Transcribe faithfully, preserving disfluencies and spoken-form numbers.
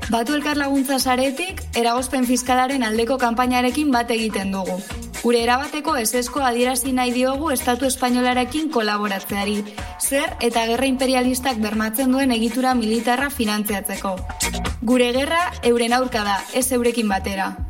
Batu elkar laguntza saretik, eragozpen fiskalaren aldeko kanpainarekin bat egiten dugu. Gure erabateko esesko adierazi nahi diogu Estatu Espainolarekin kolaboratzeari, zer eta gerra imperialistak bermatzen duen egitura militarra finantziatzeko. Gure gerra euren aurka da, ez eurekin batera.